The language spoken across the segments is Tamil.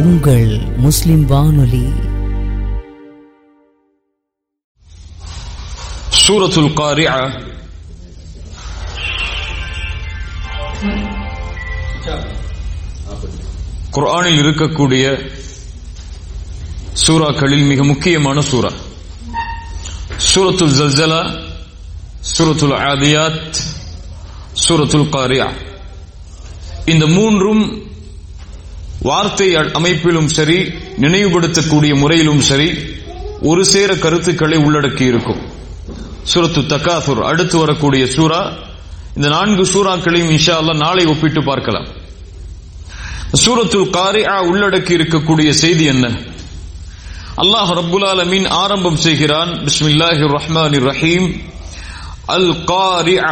உங்கள் முஸ்லிம் வானொலி. சூரத்துல் காரிஆ குர்ஆனில் இருக்கக்கூடிய சூறாக்களில் மிக முக்கியமான சூரா. சூரத்துல் ஜல்ஜலா, சூரத்துல் ஆதியாத், சூரத்துல் காரிஆ. இந்த மூன்றும் வார்த்தை அமைப்பிலும் சரி, நினைவுபடுத்தக்கூடிய முறையிலும் சரி, ஒரு சேர கருத்துக்களை உள்ளடக்கி இருக்கும். சூரத்து தகாசுர் அடுத்து வரக்கூடிய சூரா. இந்த 4 சூறாக்களையும் இன்ஷா அல்லாஹ் நாளை ஒப்பிட்டு பார்க்கலாம். சூரத்துல் காரிஆ உள்ளடக்கி இருக்கக்கூடிய செய்தி என்ன? அல்லாஹ் ரப்புல் ஆலமீன் ஆரம்பம் செய்கிறான், பிஸ்மில்லாஹிர் ரஹ்மானிர் ரஹீம். அல் காரிஆ.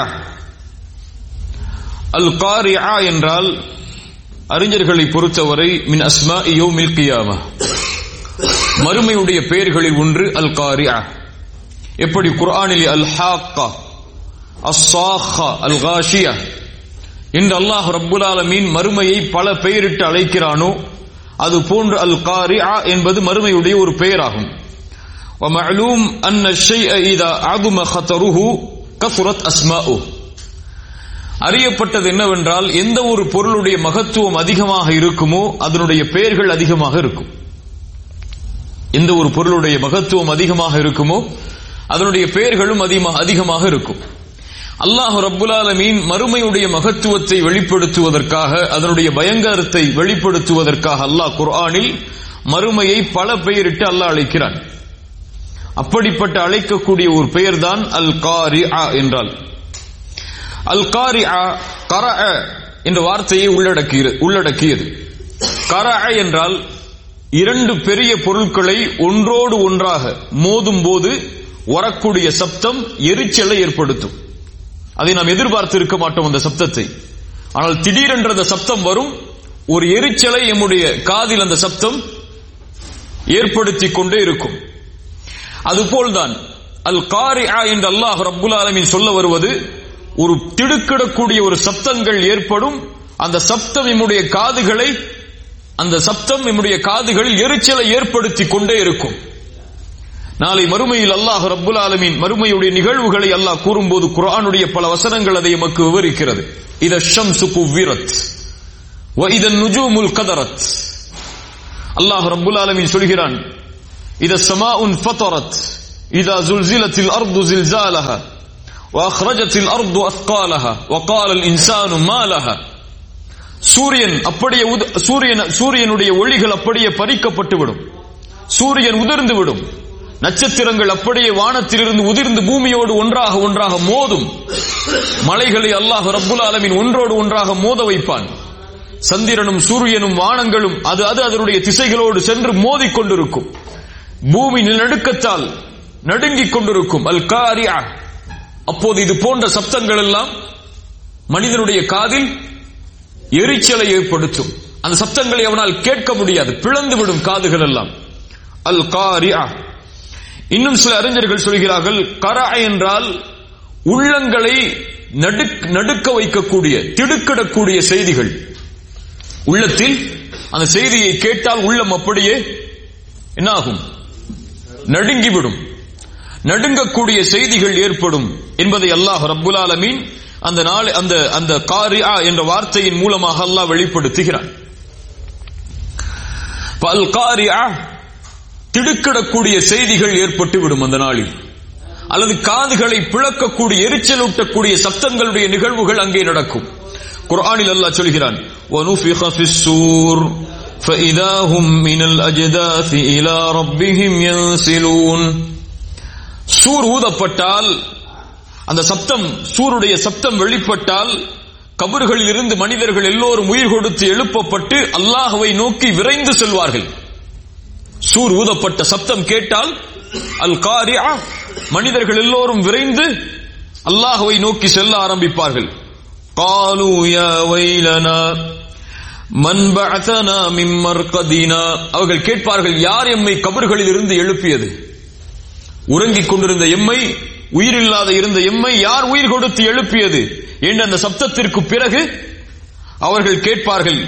அல் காரிஆ என்றால் அறிஞர்களை பொறுத்தவரை மின் அஸ்மாஇ யௌமில் கியாமா, மறுமையுடைய பெயர்களில் ஒன்று அல் காரிஆ. எப்படி குர்ஆனில் அல் ஹாக்கா, அஸ்ஸாஹா, அல் காஷியா என்று அல்லாஹ் ரப்புல் ஆலமீன் மறுமையை பல பெயரிட்டு அழைக்கிறானோ, அது போன்று அல் காரிஆ என்பது மறுமையுடைய ஒரு பெயராகும். வமஅலூம் அன்ன ஷைஅ இதா அஸம ஹதருஹு கஸரத் அஸ்மாஉ. அறியப்பட்டது என்னவென்றால், எந்த ஒரு பொருளுடைய மகத்துவம் அதிகமாக இருக்குமோ அதனுடைய பெயர்கள் அதிகமாக இருக்கும். எந்த ஒரு பொருளுடைய மகத்துவம் அதிகமாக இருக்குமோ அதனுடைய பெயர்களும் அதிகமாக இருக்கும். அல்லாஹ் ரப்புல் ஆலமீன் மறுமையுடைய மகத்துவத்தை வெளிப்படுத்துவதற்காக, அதனுடைய பயங்கரத்தை வெளிப்படுத்துவதற்காக அல்லாஹ் குர்ஆனில் மறுமையை பல பெயரிட்டு அல்லாஹ் அழைக்கிறான். அப்படிப்பட்ட அழைக்கக்கூடிய ஒரு பெயர்தான் அல் காரிஆ என்றால். அல் காரிஆ கரஅ என்ற வார்த்தையை உள்ளடக்கியது. கரஅ என்றால் 2 பெரிய பொருட்களை ஒன்றோடு ஒன்றாக மோதும் போது வரக்கூடிய சப்தம் எரிச்சலை ஏற்படுத்தும். அதை நாம் எதிர்பார்த்து இருக்க மாட்டோம் அந்த சப்தத்தை. ஆனால் திடீரென்ற அந்த சப்தம் வரும், ஒரு எரிச்சலை எம்முடைய காதில் அந்த சப்தம் ஏற்படுத்திக் கொண்டே இருக்கும். அதுபோல்தான் அல் காரிஆ என்று அல்லாஹ் ரப்புல் ஆலமீன் சொல்ல வருவது, ஒரு திடுக்கிடக்கூடிய ஒரு சப்தங்கள் ஏற்படும். அந்த சப்தம் நம்முடைய காதுகளில் எரிச்சலை ஏற்படுத்திக் கொண்டே இருக்கும். நாளை மறுமையில் அல்லாஹ் ரப்புல் ஆலமீன் மறுமையுடைய நிகழ்வுகளை அல்லாஹ் கூறும்போது குர்ஆனுடைய பல வசனங்கள் அதை நமக்கு விவரிக்கிறது. இத ஷம்சு குவ்விரத் வ இத நுஜூமுல் கதரத். அல்லாஹ் ரப்புல் ஆலமீன் சொல்கிறான், இத ஸமாஉன் ஃபதரத் இதா ஸுல்ஸிலத்தில் அர்து ஸில்ஸாலஹா வஅக்ரஜத்தில் அர்து அஸ்காலஹா வகாலல் இன்சானு மா லஹா. சூரியனுடைய ஒளிகள் அப்படியே பறிக்கப்பட்டு விடும், சூரியன் உதிர்ந்து விடும், நட்சத்திரங்கள் அப்படியே வானத்திலிருந்து உதிர்ந்து பூமியோடு ஒன்றாக மோதும். மலைகளை அல்லாஹ் ரப்புல் ஆலமீன் ஒன்றோடு ஒன்றாக மோத வைப்பான். சந்திரனும் சூரியனும் வானங்களும் அதனுடைய திசைகளோடு சென்று மோதிக்கொண்டிருக்கும். பூமி நடுக்கத்தால் நடுங்கிக் கொண்டிருக்கும். அல் காரிஆ. அப்போது இது போன்ற சப்தங்கள் எல்லாம் மனிதனுடைய காதில் எரிச்சலை ஏற்படுத்தும். அந்த சப்தங்களை அவனால் கேட்க முடியாது, பிளந்துவிடும் காதுகள் எல்லாம். அல் காரிஆ. இன்னும் சில அறிஞர்கள் சொல்கிறார்கள், கரஅ என்றால் உள்ளங்களை நடுக்க வைக்கக்கூடிய, திடுக்கிடக்கூடிய செய்திகள். உள்ளத்தில் அந்த செய்தியை கேட்டால் உள்ளம் அப்படியே என்னாகும்? நடுங்கிவிடும். நடுங்கக்கூடிய செய்திகள் ஏற்படும் என்பதை அல்லாஹ் ரப்புல் ஆலமீன் அந்த காரிஆ என்ற வார்த்தையின் மூலமாக அல்லாஹ் வெளிப்படுத்துகிறான். அல் காரிஆ திடுக்கிடக்கூடிய செய்திகள் ஏற்பட்டுவிடும் அந்த நாளில். அல்லது காதுகளை பிளக்கக்கூடிய, எரிச்சலூட்டக்கூடிய சப்தங்களுடைய நிகழ்வுகள் அங்கே நடக்கும். குர்ஆனில் அல்லாஹ் சொல்கிறான், وَنُفِخَ فِي الصُّورِ فَإِذَا هُمْ مِنَ الْأَجْدَاثِ إِلَى رَبِّهِمْ يَنْسِلُونَ. சூர் ஊதப்பட்டால், அந்த சப்தம், சூருடைய சப்தம் வெளிப்பட்டால், கபர்களில் இருந்து மனிதர்கள் எல்லோரும் உயிர் கொடுத்து எழுப்பப்பட்டு அல்லாஹ்வை நோக்கி விரைந்து செல்வார்கள். சூர் ஊதப்பட்ட சப்தம் கேட்டால் அல் காரிஆ, மனிதர்கள் எல்லோரும் விரைந்து அல்லாஹ்வை நோக்கி செல்ல ஆரம்பிப்பார்கள். காலு யா வைலனா மன் பஅதனா மின் மர்கதினா. அவர்கள் கேட்பார்கள், யார் எம்மை கபர்களில் இருந்து எழுப்பியது? உறங்கிக் கொண்டிருந்த எம்மை, உயிரில்லாத இருந்த எம்மை யார் உயிர் கொடுத்து எழுப்பியது என்ற அந்த சப்தத்திற்கு பிறகு அவர்கள் கேட்பார்கள்,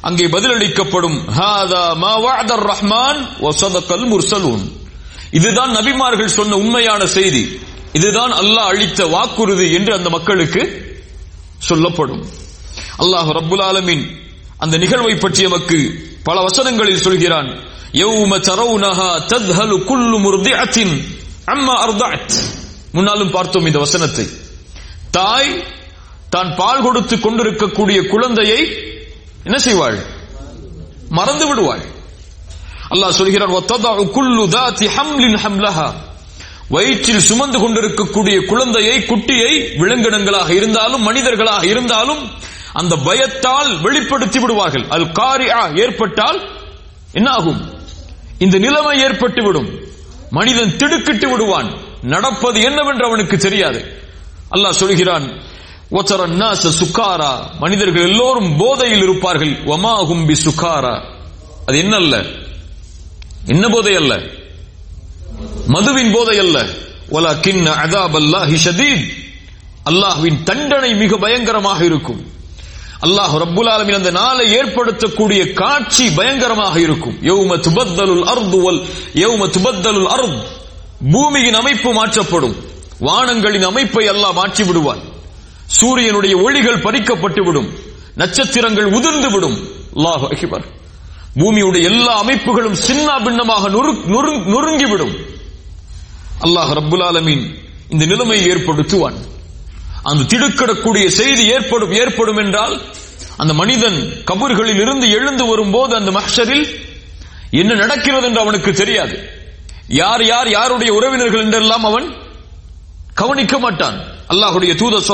அங்கே பதிலளிக்கப்படும், ஹாதா மா வஅதர் ரஹ்மான் வ ஸதகல் முர்ஸலூன். இதுதான் நபிமார்கள் சொன்ன உண்மையான செய்தி, இதுதான் அல்லாஹ் அளித்த வாக்குறுதி என்று அந்த மக்களுக்கு சொல்லப்படும். அல்லாஹ் ரப்புல் ஆலமீன் அந்த நிகழ்வை பற்றி நமக்கு பல வசனங்களில் சொல்கிறான். யௌம தரவுனஹா தத்ஹலு குல்லு முர்திஅத்தின் அம்மா அர்தஅத். முன்னாலும் பார்த்தோம் இந்த வசனத்தை. தாய் தான் பால் கொடுத்து கொண்டிருக்கக்கூடிய குழந்தையை என்ன செய்வாள்? மறந்து விடுவாள். அல்லாஹ் சொல்கிறான், வததஉ குல்லு தாதி ஹம்லின் ஹம்லஹா. வயிற்றில் சுமந்து கொண்டிருக்கக்கூடிய குழந்தையை, குட்டியை, விலங்கினங்களாக இருந்தாலும் மனிதர்களாக இருந்தாலும் அந்த பயத்தால் வெளிப்படுத்தி விடுவார்கள். அல் காரிஆ ஏற்பட்டால் என்ன ஆகும்? இந்த நிலைமை ஏற்பட்டுவிடும். மனிதன் திடுக்கிட்டு விடுவான். நடப்பது என்னவென்று அவனுக்கு தெரியாது. அல்லாஹ் சொல்கிறான், வதரன் நாஸ சுகாரா. மனிதர்கள் எல்லோரும் போதையில் இருப்பார்கள். வமா ஹும் பிசுகாரா. அது என்னல்ல, என்ன போதை அல்ல, மதுவின் போதை அல்ல. வலக்கின் அஸாபல்லாஹி ஷதீத். அல்லாஹ்வின் தண்டனை மிக பயங்கரமாக இருக்கும். அல்லாஹ் ரப்புல் ஆலமீன் அந்த நாளை ஏற்படுத்தக்கூடிய காட்சி பயங்கரமாக இருக்கும். யௌம துபத்தலுல் அர்து வல் யௌம துபத்தலுல் அர்த். பூமியின் அமைப்பு மாற்றப்படும். வானங்களின் அமைப்பை அல்லாஹ் மாற்றி விடுவான். சூரியனுடைய ஒளிகள் பறிக்கப்பட்டு விடும். நட்சத்திரங்கள் உதிர்ந்து விடும். அல்லாஹு அக்பர். பூமியுடைய எல்லா அமைப்புகளும் சின்ன பின்னமாக நொறுங்கிவிடும். அல்லாஹ் ரப்புல் ஆலமீன் இந்த நிலைமையை ஏற்படுத்துவான். அந்த திடுக்கிடக்கூடிய செய்தி ஏற்படும் என்றால் அந்த மனிதன் கபர்களில் இருந்து எழுந்து வரும்போது அந்த மஹ்ஷரில் என்ன நடக்கிறது என்று அவனுக்கு தெரியாது. யார் யார் யாருடைய உறவினர்கள் என்றெல்லாம் அவன் கவனிக்க மாட்டான். அல்லாஹ்வுடைய தூதர்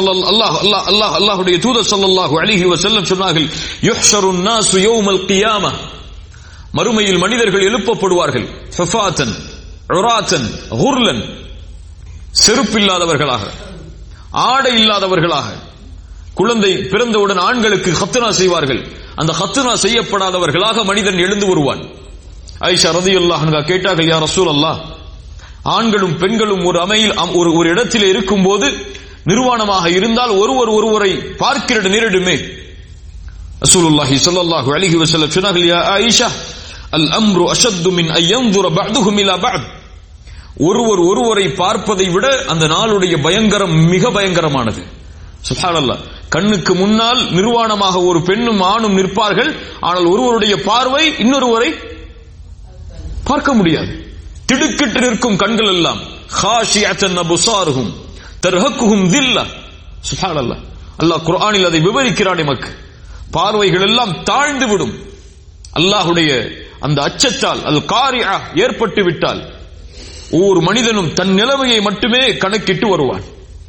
ஸல்லல்லாஹு அலைஹி வஸல்லம் சொன்னார்கள், யுஹ்ஷருன் நாஸு யௌமல் கியாமஹ். மறுமையில் மனிதர்கள் எழுப்பப்படுவார்கள். ஃபஃபாத்தன் உராத்தன் குர்லன். செருப்பில்லாதவர்களாக, ஆடை இல்லாதவர்களாக. குழந்தை பிறந்தவுடன் ஆண்களுக்கு ஹத்னா செய்வார்கள். அந்த ஹத்னா செய்யப்படாதவர்களாக மனிதன் எழுந்து வருவான். ஆயிஷா ரலியல்லாஹு அன்ஹா கேட்டார்கள், யா ரசூலல்லாஹ், ஆண்களும் பெண்களும் ஒரு அமையில் ஒரு இடத்தில் இருக்கும்போது நிர்வாணமாக இருந்தால் ஒருவரை பார்க்கிற நேரிடுமே. ரசூலுல்லாஹி ஸல்லல்லாஹு அலைஹி வஸல்லம் சொன்னார்கள், யா ஆயிஷா, அல் அம்ரு அஷத்து மின் அன் யன்துர பஅதுஹும் இலா பஅத். ஒருவரை பார்ப்பதை விட அந்த நாளுடைய பயங்கரம் மிக பயங்கரமானது. சுப்ஹானல்லாஹ். கண்ணுக்கு முன்னால் நிர்வாணமாக ஒரு பெண்ணும் ஆணும் நிற்பார்கள். ஆனால் ஒருவருடைய பார்வை இன்னொருவரை பார்க்க முடியாது. திடுக்கிட்டு நிற்கும் கண்கள் எல்லாம். ஹாஷியத்தன் அபுசாருஹும் தர்ஹக்குஹும் தில்லா. சுப்ஹானல்லாஹ். அல்லாஹ் குர்ஆனில் அதை விவரிக்கிறான் நமக்கு. பார்வைகள் எல்லாம் தாழ்ந்து விடும். அல்லாஹ்வுடைய அந்த அச்சத்தால் அல் காரிஆ ஏற்பட்டு விட்டால் ஒவ்வொரு மனிதனும் தன் நிலைமையை மட்டுமே கணக்கிட்டு வருவான்.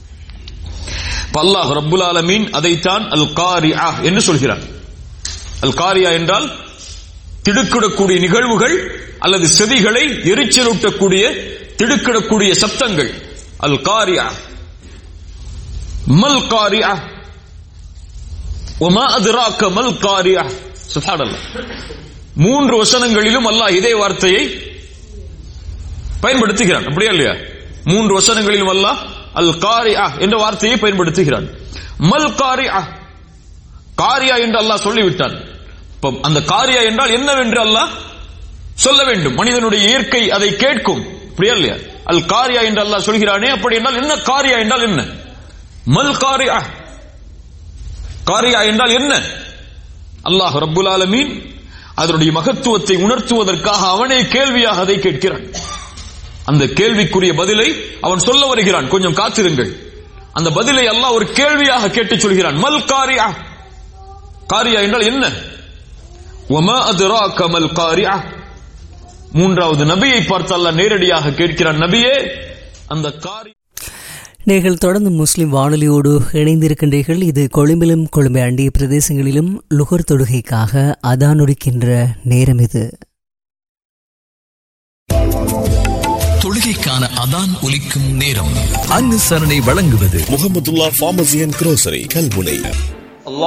அல்லாஹ் ரப்புல் ஆலமீன் அதைத்தான் அல் காரிஆ என்று சொல்கிறான். அல் காரிஆ என்றால் திடுக்கிடக்கூடிய நிகழ்வுகள் அல்லது செவிகளை எரிச்சலூட்டக்கூடிய திடுக்கிடக்கூடிய சப்தங்கள். அல் காரிஆ. மல் காரிஆ வமா அத்ராக மல் காரிஆ. சுப்ஹானல்லாஹ். 3 வசனங்களிலும் அல்லாஹ் இதே வார்த்தையை பயன்படுத்துகிறான். அப்படியா இல்லையா? 3 வசனங்களிலும் அல்லாஹ் அல் காரிஆ என்ற வார்த்தையை பயன்படுத்துகிறான். மல் காரிஆ. காரியா என்று அல்லாஹ் சொல்லிவிட்டான். அந்த காரியா என்றால் என்னவென்று அல்லாஹ் சொல்ல வேண்டும். மனிதனுடைய இயற்கை அதை கேட்கும். அப்படியா இல்லையா? அல் காரியா என்று அல்லாஹ் சொல்கிறானே, அப்படி என்றால் என்ன? காரியா என்றால் என்ன? மல் காரியா. காரியா என்றால் என்ன? அல்லாஹ் ரப்புல் ஆலமீன் அதனுடைய மகத்துவத்தை உணர்த்துவதற்காக அவனே கேள்வியாக அதை கேட்கிறான். அந்த கேள்விக்குரிய பதிலை அவன் சொல்ல வருகிறான். கொஞ்சம் காத்திருங்கள். அந்த பதிலை அல்லாஹ் ஒரு கேள்வியாக கேட்டு சொல்கிறான். மல் காரியா. காரியா என்றால் என்ன? வமா அத்ராக மல் காரியா. 3வது நபியை பார்த்து அல்லாஹ் நேரடியாக கேட்கிறான், நபியே அந்த காரியா. நீங்கள் தொடர்ந்து முஸ்லிம் வானொலியோடு இணைந்திருக்கின்றீர்கள். இது கொழும்பிலும் கொழும்பை அண்டிய பிரதேசங்களிலும் லுகர் தொழுகைக்காக அதான் ஒலிக்கின்ற நேரம். இது தொழுகைக்கான அதான் ஒலிக்கும் நேரம். அனுசரணை வழங்குவது முஹம்மதுல்லாஹ் ஃபார்மசி அண்ட் குரோசரி கல்முனை.